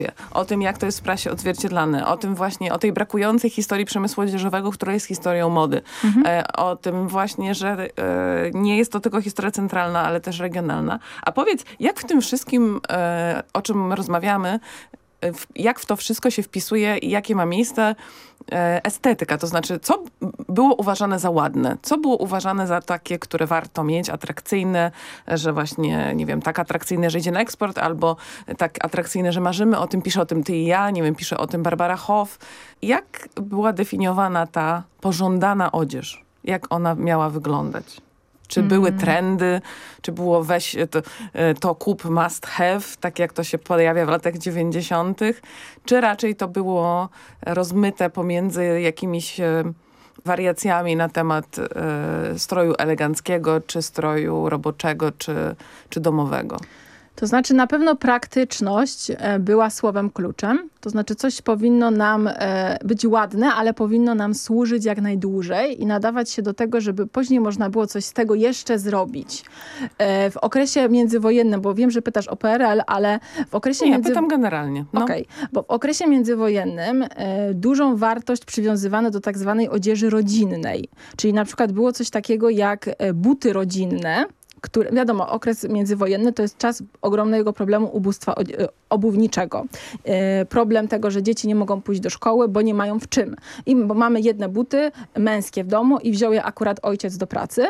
o tym, jak to jest w prasie odzwierciedlane, o tym właśnie, o tej brakującej historii przemysłu odzieżowego, która jest historią mody. O tym właśnie, że nie jest to tylko historia centralna, ale też regionalna. A powiedz, jak w tym wszystkim, o czym rozmawiamy, jak w to wszystko się wpisuje i jakie ma miejsce estetyka? To znaczy, co było uważane za ładne? Co było uważane za takie, które warto mieć, atrakcyjne, że właśnie, nie wiem, tak atrakcyjne, że idzie na eksport, albo tak atrakcyjne, że marzymy o tym, pisze o tym ty i ja, nie wiem, pisze o tym Barbara Hoff. Jak była definiowana ta pożądana odzież? Jak ona miała wyglądać? Czy były trendy, czy było weź to kup must have, tak jak to się pojawia w latach 90., czy raczej to było rozmyte pomiędzy jakimiś wariacjami na temat stroju eleganckiego, czy stroju roboczego, czy domowego? To znaczy na pewno praktyczność była słowem kluczem. To znaczy coś powinno nam być ładne, ale powinno nam służyć jak najdłużej i nadawać się do tego, żeby później można było coś z tego jeszcze zrobić. W okresie międzywojennym, bo wiem, że pytasz o PRL, ale w okresie pytam generalnie. No. Okej, bo w okresie międzywojennym dużą wartość przywiązywano do tak zwanej odzieży rodzinnej. Czyli na przykład było coś takiego jak buty rodzinne, wiadomo, okres międzywojenny to jest czas ogromnego problemu ubóstwa obuwniczego. Problem tego, że dzieci nie mogą pójść do szkoły, bo nie mają w czym. Bo mamy jedne buty męskie w domu i wziął je akurat ojciec do pracy,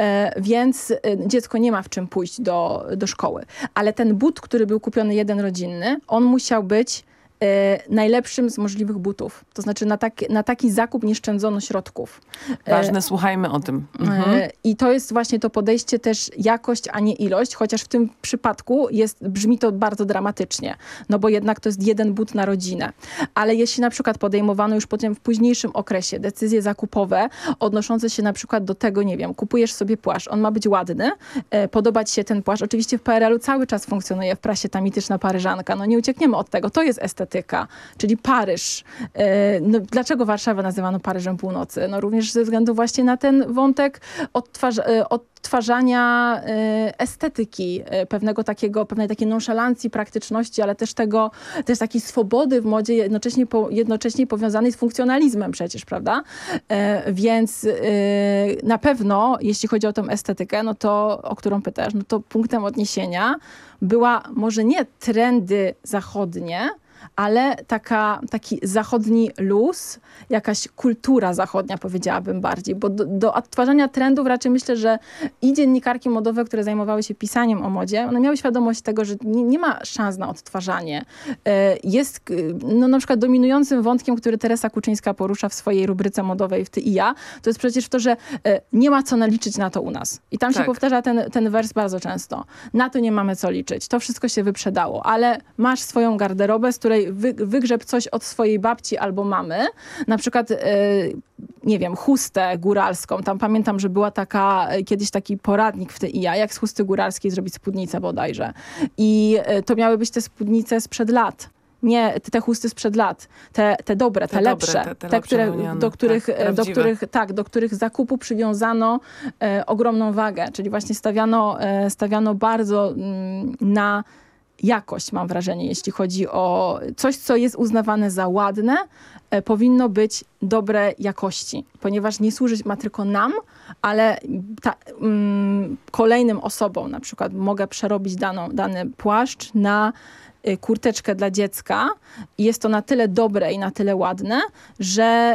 więc dziecko nie ma w czym pójść do szkoły. Ale ten but, który był kupiony jeden rodzinny, on musiał być najlepszym z możliwych butów. To znaczy na taki zakup nie szczędzono środków. Ważne, słuchajmy o tym. I to jest właśnie to podejście też jakość, a nie ilość, chociaż w tym przypadku brzmi to bardzo dramatycznie, no bo jednak to jest jeden but na rodzinę. Ale jeśli na przykład podejmowano już potem w późniejszym okresie decyzje zakupowe odnoszące się na przykład do tego, nie wiem, kupujesz sobie płaszcz, on ma być ładny, podoba ci się ten płaszcz. Oczywiście w PRL-u cały czas funkcjonuje w prasie ta mityczna Paryżanka. No nie uciekniemy od tego. To jest estetyka, czyli Paryż. No, dlaczego Warszawę nazywano Paryżem Północy? No również ze względu właśnie na ten wątek odtwarzania estetyki, pewnej takiej nonszalancji, praktyczności, ale też takiej swobody w modzie, jednocześnie powiązanej z funkcjonalizmem przecież, prawda? Więc na pewno, jeśli chodzi o tę estetykę, no to, o którą pytasz, no to punktem odniesienia była może nie trendy zachodnie, ale taki zachodni luz, jakaś kultura zachodnia, powiedziałabym bardziej, bo do odtwarzania trendów raczej myślę, że i dziennikarki modowe, które zajmowały się pisaniem o modzie, one miały świadomość tego, że nie ma szans na odtwarzanie. Jest na przykład dominującym wątkiem, który Teresa Kuczyńska porusza w swojej rubryce modowej w Ty i ja, to jest przecież to, że nie ma co naliczyć na to u nas. I tam się powtarza ten wers bardzo często. Na to nie mamy co liczyć. To wszystko się wyprzedało, ale masz swoją garderobę, z której wygrzeb coś od swojej babci albo mamy. Na przykład, nie wiem, chustę góralską. Tam pamiętam, że była kiedyś taki poradnik w Ty i ja, jak z chusty góralskiej zrobić spódnicę bodajże. I to miały być te spódnice sprzed lat. Nie te chusty sprzed lat, te dobre, te lepsze, te które, do których zakupu przywiązano ogromną wagę, czyli właśnie stawiano bardzo na jakość, mam wrażenie, jeśli chodzi o coś, co jest uznawane za ładne, powinno być dobrej jakości, ponieważ nie służyć ma tylko nam, ale kolejnym osobom, na przykład mogę przerobić dany płaszcz na kurteczkę dla dziecka i jest to na tyle dobre i na tyle ładne, że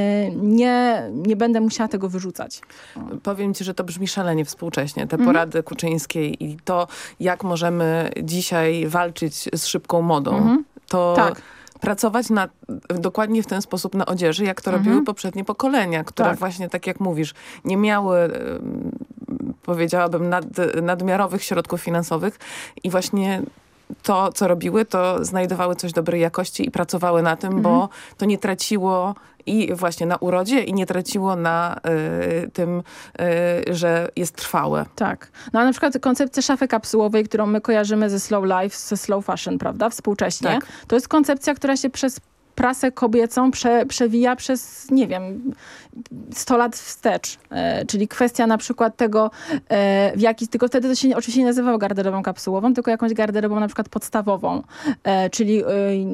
nie będę musiała tego wyrzucać. Powiem ci, że to brzmi szalenie współcześnie. Te porady Kuczyńskiej i to, jak możemy dzisiaj walczyć z szybką modą. To pracować dokładnie w ten sposób na odzieży, jak to robiły poprzednie pokolenia, które właśnie, tak jak mówisz, nie miały, powiedziałabym, nadmiarowych środków finansowych i właśnie to, co robiły, to znajdowały coś dobrej jakości i pracowały na tym, bo to nie traciło i właśnie na urodzie i nie traciło na tym, że jest trwałe. Tak. No a na przykład koncepcja szafy kapsułowej, którą my kojarzymy ze slow life, ze slow fashion, prawda, współcześnie, to jest koncepcja, która się przez prasę kobiecą przewija przez, nie wiem, 100 lat wstecz. Czyli kwestia na przykład tego, tylko wtedy to się oczywiście nie nazywało garderobą kapsułową, tylko jakąś garderobą na przykład podstawową. Czyli